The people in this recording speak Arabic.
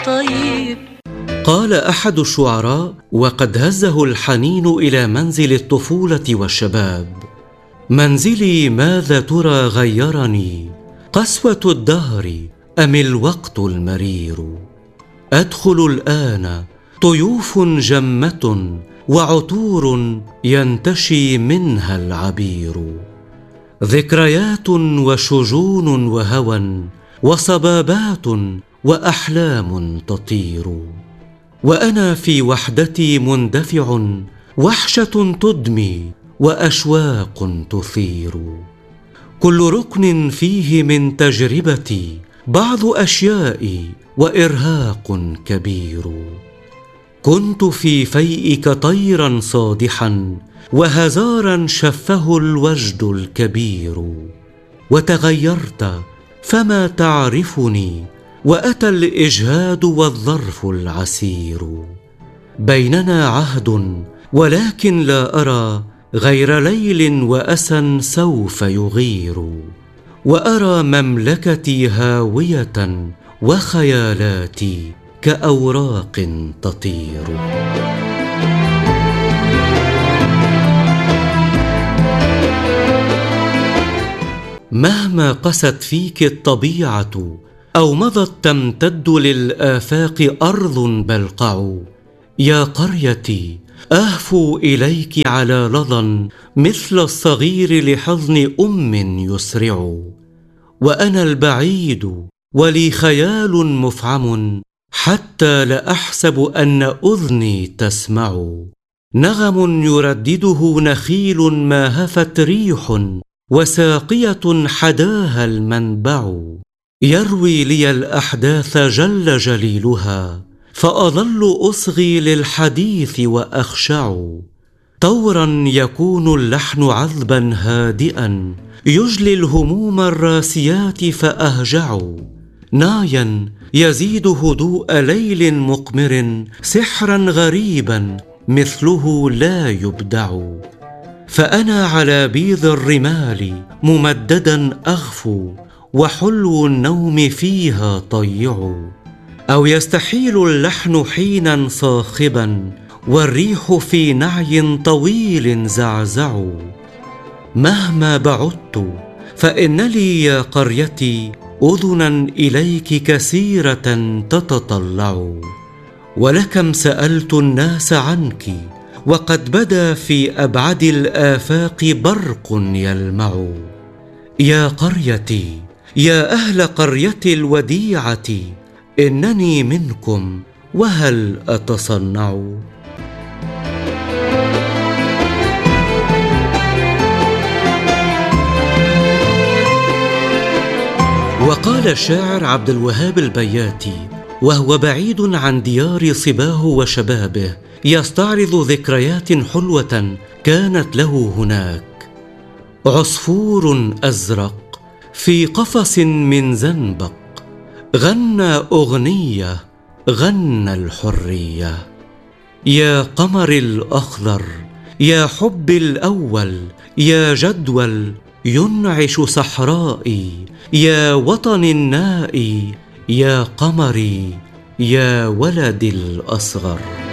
طيب. قال أحد الشعراء وقد هزه الحنين إلى منزل الطفولة والشباب: منزلي ماذا ترى غيرني، قسوة الدهر أم الوقت المرير؟ أدخل الآن طيوف جمة وعطور ينتشي منها العبير، ذكريات وشجون وهوى وصبابات وأحلام تطير، وأنا في وحدتي مندفع، وحشة تدمي وأشواق تثير، كل ركن فيه من تجربتي بعض أشيائي وإرهاق كبير، كنت في فيئك طيرا صادحا وهزارا شفه الوجد الكبير، وتغيرت فما تعرفني وأتى الإجهاد والظرف العسير، بيننا عهد ولكن لا أرى غير ليل وأسى سوف يغير، وأرى مملكتي هاوية وخيالاتي كأوراق تطير. مهما قست فيك الطبيعة أو مضت تمتد للآفاق أرض بلقع، يا قريتي أهفو إليك على لظى مثل الصغير لحضن أم يسرع، وأنا البعيد ولي خيال مفعم حتى لأحسب أن أذني تسمع، نغم يردده نخيل ما هفت ريح وساقية حداها المنبع، يروي لي الأحداث جل جليلها فأظل أصغي للحديث وأخشع، طورا يكون اللحن عذبا هادئا يجلي الهموم الراسيات فأهجع، نايا يزيد هدوء ليل مقمر سحرا غريبا مثله لا يبدع، فأنا على بيض الرمال ممددا أغفو وحلو النوم فيها طيع، أو يستحيل اللحن حينا صاخبا والريح في نعي طويل زعزع، مهما بعدت فإن لي يا قريتي أذنا إليك كثيرة تتطلع، ولكم سألت الناس عنك وقد بدا في أبعد الآفاق برق يلمع، يا قريتي يا أهل قريتي الوديعة إنني منكم وهل أتصنع؟ وقال الشاعر عبد الوهاب البياتي وهو بعيد عن ديار صباه وشبابه يستعرض ذكريات حلوة كانت له هناك: عصفور أزرق في قفص من زنبق غنى أغنية غنى الحرية، يا قمر الأخضر يا حب الأول يا جدول ينعش صحرائي، يا وطن النائي يا قمري يا ولدي الأصغر.